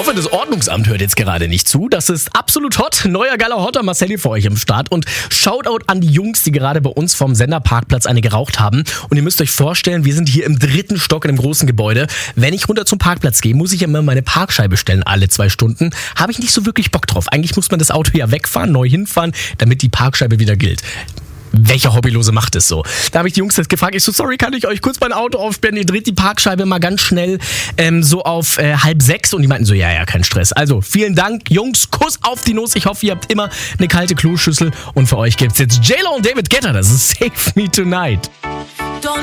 hoffe, das Ordnungsamt hört jetzt gerade nicht zu. Das ist absolut hot. Neuer geiler Hotter Marcelli für euch im Start. Und Shoutout an die Jungs, die gerade bei uns vom Senderparkplatz eine geraucht haben. Und ihr müsst euch vorstellen, wir sind hier im 3. Stock in einem großen Gebäude. Wenn ich runter zum Parkplatz gehe, muss ich immer meine Parkscheibe stellen, alle 2 Stunden. Habe ich nicht so wirklich Bock drauf. Eigentlich muss man das Auto ja wegfahren, neu hinfahren, damit die Parkscheibe wieder gilt. Welcher Hobbylose macht es so? Da habe ich die Jungs jetzt gefragt, ich so, sorry, kann ich euch kurz mein Auto aufsperren? Ihr dreht die Parkscheibe mal ganz schnell so auf 5:30 und die meinten so, ja, kein Stress. Also, vielen Dank, Jungs, Kuss auf die Nuss. Ich hoffe, ihr habt immer eine kalte Kloschüssel und für euch gibt's jetzt J-Lo und David Guetta, das ist Save Me Tonight.